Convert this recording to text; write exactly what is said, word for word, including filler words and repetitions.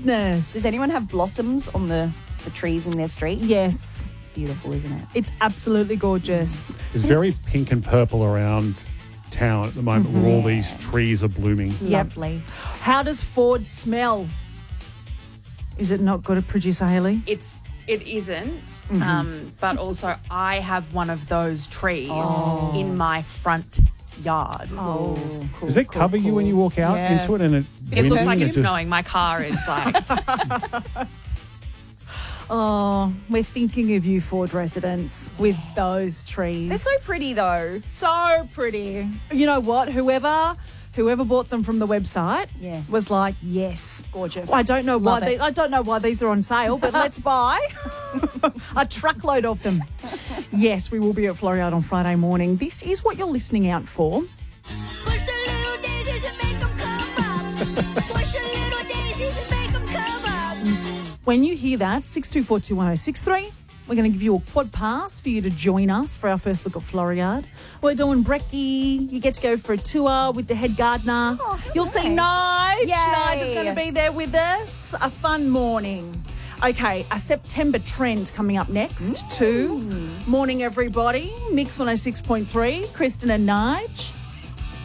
goodness. Does anyone have blossoms on the, the trees in their street? Yes. It's beautiful, isn't it? It's absolutely gorgeous. It's very pink and purple around town at the moment Mm-hmm. where all these trees are blooming. Yep. Lovely. How does Ford smell? Is it not good at producer Haley? It's it isn't, Mm-hmm. um, but also I have one of those trees in my front yard. Oh, cool. Does it cool, cool, you when cool. you walk out Yeah. into it and it It looks windy like and it's just- snowing. My car is like, Oh, we're thinking of you, Ford residents, with those trees. They're so pretty, though. so pretty. You know what? Whoever whoever bought them from the website Yeah. was like, yes. Gorgeous. I don't know why Love they, it. I don't know why these are on sale, but let's buy a truckload of them. Yes, we will be at Floriade on Friday morning. This is what you're listening out for. Push the little daisies and make 'em come up. Push the little daisies and make 'em come up. When you hear that, six two four two one oh six three, we're going to give you a quad pass for you to join us for our first look at Floriade. We're doing brekkie. You get to go for a tour with the head gardener. Oh, how You'll see nice. Nige. Yay. Nige is going to be there with us. A fun morning. Okay, a September trend coming up next too. Morning, everybody. Mix one oh six point three, Kristen and Nige.